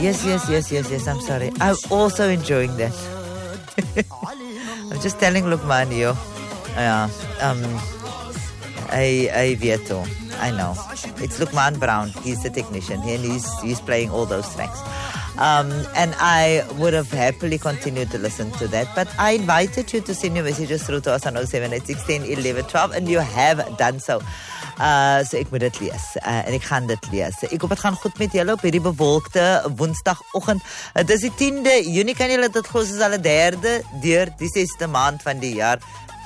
Yes. I'm sorry. I'm also enjoying that. I'm just telling Lukman here. Vieto. I know. It's Lukman Brown. He's the technician, and he's playing all those tracks. And I would have happily continued to listen to that, but I invited you to send your messages through to us on 078 10 11 12, and you have done so. So ek moet dit lees en ek gaan dit lees. Ek hoop dit gaan goed met julle op hierdie bewolkte Woensdagoggend. Dit is die 10de Junie, kan julle dit glo, soos al die 3de deur die 6de maand van die jaar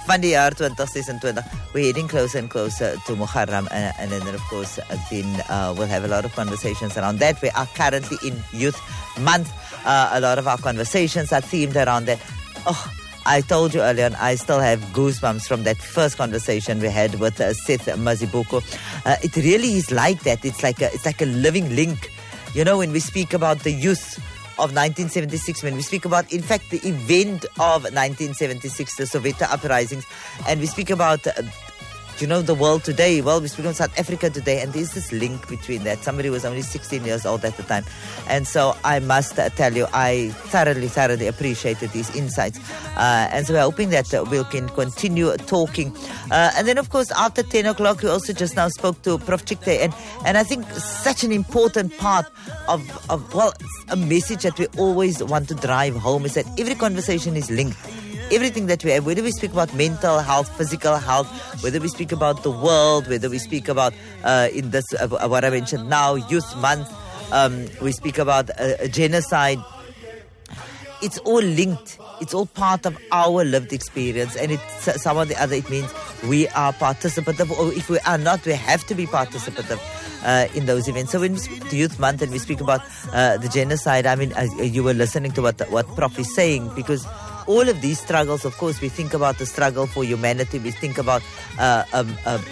2026. We're heading closer and closer to Muharram, and then of course then we'll have a lot of conversations around that. We are currently in Youth Month. A lot of our conversations are themed around that. I told you earlier on, I still have goosebumps from that first conversation we had with Seth Mazibuko. It really is like that. It's like a living link. You know, when we speak about the youth of 1976, when we speak about, in fact, the event of 1976, the Soweto uprisings, and we speak about the world today. Well, we speak of South Africa today, and there's this link between that. Somebody was only 16 years old at the time. And so I must tell you, I thoroughly appreciated these insights. And so we're hoping that we can continue talking. And then, of course, after 10 o'clock, we also just now spoke to Prof. Chikte. And I think such an important part of a message that we always want to drive home is that every conversation is linked. Everything that we have, whether we speak about mental health, physical health, whether we speak about the world, whether we speak about in this what I mentioned now, Youth Month, we speak about genocide. It's all linked. It's all part of our lived experience, and it's some of the other. It means we are participative, or if we are not, we have to be participative in those events. So when we speak to Youth Month and we speak about the genocide, I mean, you were listening to what Prof is saying, because all of these struggles, of course, we think about the struggle for humanity. We think about a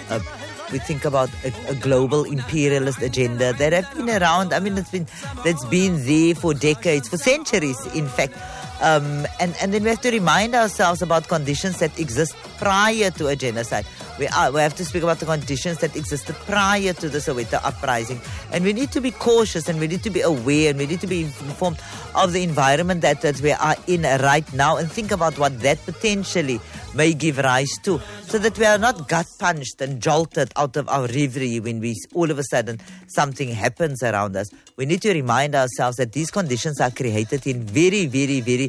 global imperialist agenda that have been around. I mean, that's been there for decades, for centuries, in fact. And then we have to remind ourselves about conditions that exist prior to a genocide. We have to speak about the conditions that existed prior to the Soweto uprising. And we need to be cautious, and we need to be aware, and we need to be informed of the environment that we are in right now, and think about what that potentially may give rise to, so that we are not gut-punched and jolted out of our reverie when all of a sudden something happens around us. We need to remind ourselves that these conditions are created in very, very, very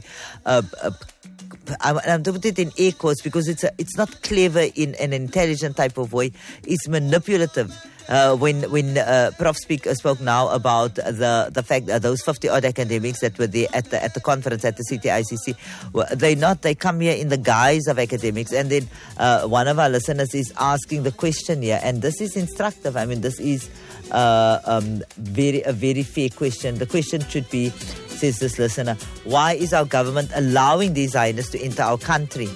I'm to put it in air quotes, because it's not clever in an intelligent type of way. It's manipulative. When Prof spoke now about the fact that those 50 odd academics that were there at the conference at the CTICC, they come here in the guise of academics, and then one of our listeners is asking the question here, and this is instructive. I mean, this is a very fair question. The question should be, says this listener, why is our government allowing these Zionists to enter our country?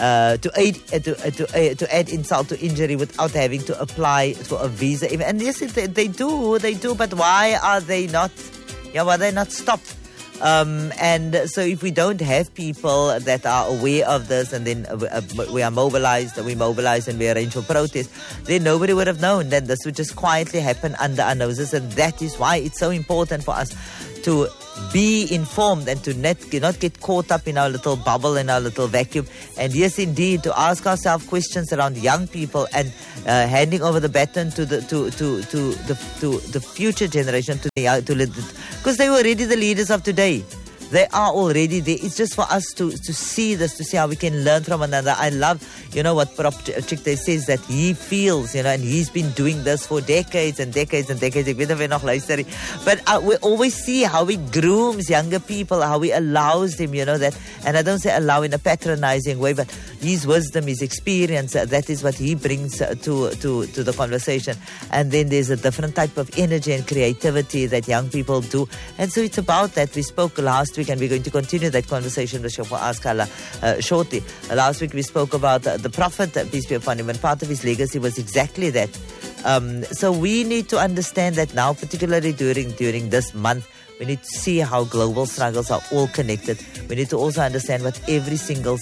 To add insult to injury without having to apply for a visa. And yes, they do, but why are they not? Why are they not stopped? And so if we don't have people that are aware of this, and then we mobilize and we arrange for protests, then nobody would have known. Then this would just quietly happen under our noses, and that is why it's so important for us to be informed and to not get caught up in our little bubble, in our little vacuum. And yes, indeed, to ask ourselves questions around young people and handing over the baton to the future generation, because they were already the leaders of today. They are already there. It's just for us to see this, to see how we can learn from another. I love, what Prof. Chikte says, that he feels, and he's been doing this for decades and decades and decades. But we always see how he grooms younger people, how he allows them, that. And I don't say allow in a patronizing way, but his wisdom, his experience, that is what he brings to the conversation. And then there's a different type of energy and creativity that young people do. And so it's about that. We spoke last week, and we're going to continue that conversation with Shofar Askala shortly. Last week we spoke about the Prophet, peace be upon him, and part of his legacy was exactly that. So we need to understand that now, particularly during this month, we need to see how global struggles are all connected. We need to also understand what every single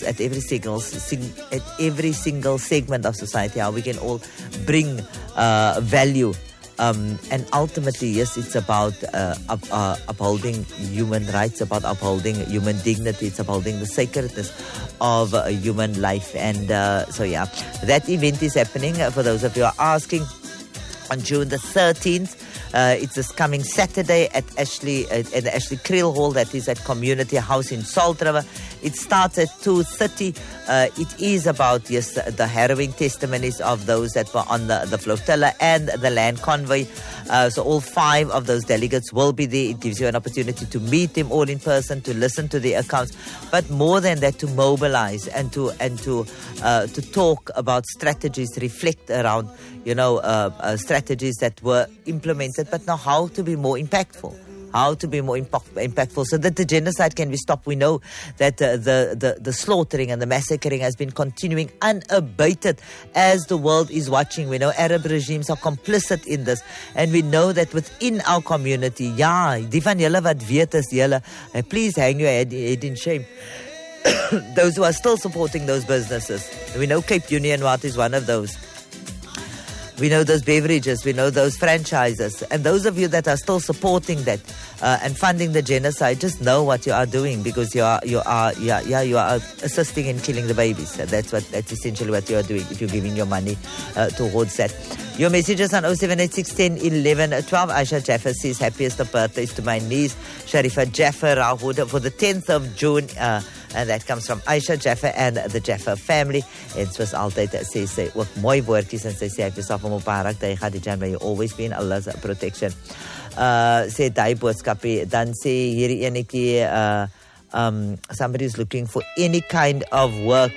segment of society, how we can all bring value And ultimately, yes, it's about upholding human rights, about upholding human dignity. It's upholding the sacredness of human life. And so, yeah, that event is happening. For those of you who are asking, on June the 13th. It's this coming Saturday at the Ashley Kriel Hall, that is at Community House in Salt River. It starts at 2:30. It is about, yes, the harrowing testimonies of those that were on the flotilla and the land convoy. So all 5 of those delegates will be there. It gives you an opportunity to meet them all in person, to listen to their accounts, but more than that, to mobilize and to talk about strategies, reflect around, strategies that were implemented, but now how to be more impactful. How to be more impactful so that the genocide can be stopped. We know that the slaughtering and the massacring has been continuing unabated as the world is watching. We know Arab regimes are complicit in this, and we know that within our community, die van julle wat weet is julle, please hang your head in shame. Those who are still supporting those businesses. We know Cape Union Water is one of those. We know those beverages, we know those franchises, and those of you that are still supporting that and funding the genocide, just know what you are doing, because you are assisting in killing the babies. That's essentially what you are doing if you're giving your money towards that. Your messages on 0786 10 11 12. Aisha Jaffer says, happiest of birthdays to my niece Sharifa Jaffer Rahoud for the 10th of June. And that comes from Aisha Jaffer and the Jaffer family. En soos altyd sê sy ook mooi woordjies, en sy sê ek is af om Mubarak dat jy Khadija, may you always be in Allah's protection. Sê daai boodskapie, dan sê hierdie enetjie somebody is looking for any kind of work,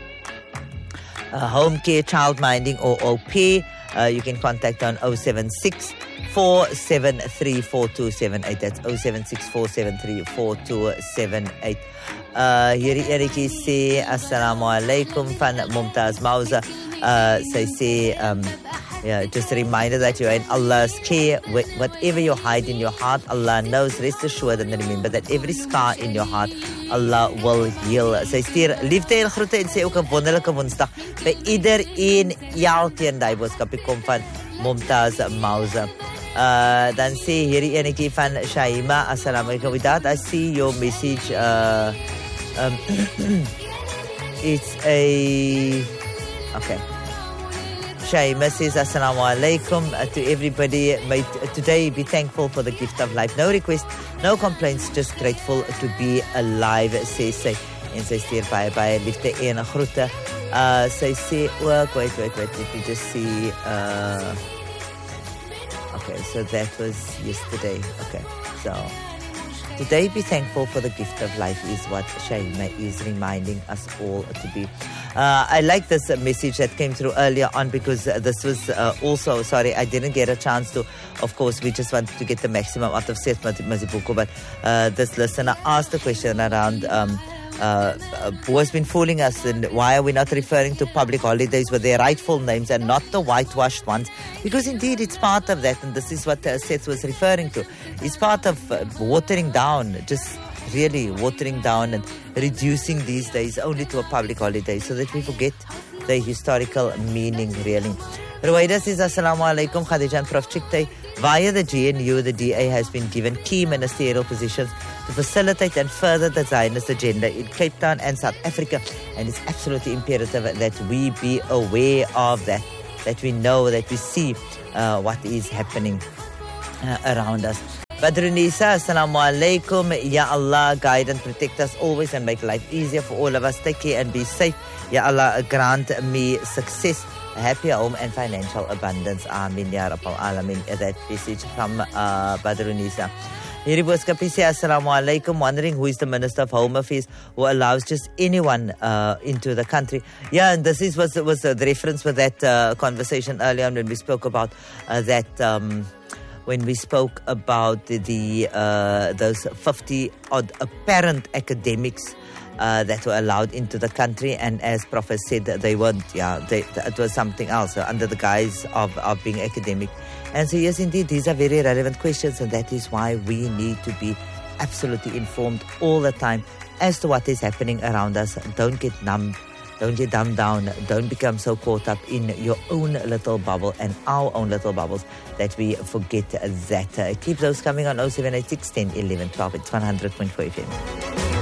home care, child minding or au pair. You can contact on 076 473 4278. That's 076 473 4278. Hierdie Erikie sê Assalamu alaikum van Mumtaz Mauza. Sy sê just a reminder that you are in Allah's care. Whatever you hide in your heart, Allah knows. Rest assured, and remember that every scar in your heart, Allah will heal. Sy stuur liefde en groete, en sê ook 'n wonderlike Woensdag vir iedereen. Elkeen daai boodskap kom van Mumtaz Mauza. Dan sê hierdie enetjie van Shaima, Assalamu alaikum. With that, I see your message. It's okay. Shaima says, Assalamu alaikum to everybody. May today be thankful for the gift of life. No request, no complaints, just grateful to be alive, says sy. En sy stuur baie liefde en groete. Sy sê ook, wait, let me just see. Okay, so that was yesterday. Okay, so today be thankful for the gift of life is what Shaima is reminding us all to be. I like this message that came through earlier on, because this was also, sorry, I didn't get a chance to, of course, we just wanted to get the maximum out of Seth Mazibuko, but this listener asked a question around who has been fooling us, and why are we not referring to public holidays with their rightful names and not the whitewashed ones? Because indeed it's part of that, and this is what Seth was referring to. It's part of watering down, just really watering down and reducing these days only to a public holiday, so that we forget the historical meaning, really. Ruwaida says, Assalamu alaikum, Khadija and Prof. Chikte. Via the GNU, the DA has been given key ministerial positions to facilitate and further the Zionist agenda in Cape Town and South Africa. And it's absolutely imperative that we be aware of that, that we know, that we see what is happening around us. Badrunisa, Assalamu alaikum. Ya Allah, guide and protect us always and make life easier for all of us. Take care and be safe. Ya Allah, grant me success, a happy home and financial abundance. Amin, Ya Rabbal Alamin. That message from Badrunisa. Hierdie boodskap sê, Assalamu alaikum, wondering who is the Minister of Home Affairs who allows just anyone into the country. Yeah, and this was the reference with that conversation earlier on when we spoke about when we spoke about those 50 odd apparent academics that were allowed into the country, and as Prophet said, they weren't. Yeah, it was something else under the guise of being academic. And so yes, indeed, these are very relevant questions, and that is why we need to be absolutely informed all the time as to what is happening around us. Don't get numb Don't get dumbed down. Don't become so caught up in your own little bubble and our own little bubbles that we forget that. Keep those coming on 0786 10 11 12. It's 100.4 FM.